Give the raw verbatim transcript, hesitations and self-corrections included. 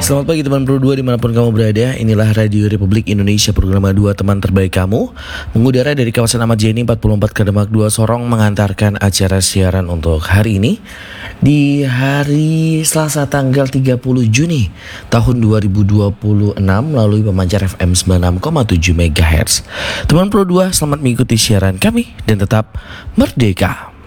Selamat pagi teman Pro dua dimanapun kamu berada. Inilah Radio Republik Indonesia, program dua teman terbaik kamu, mengudara dari kawasan Ahmad Yani empat puluh empat Kademak dua Sorong, mengantarkan acara siaran untuk hari ini di hari Selasa tanggal tiga puluh Juni tahun dua ribu dua puluh enam melalui pemancar F M sembilan puluh enam koma tujuh megahertz. Teman Pro dua, selamat mengikuti siaran kami dan tetap merdeka.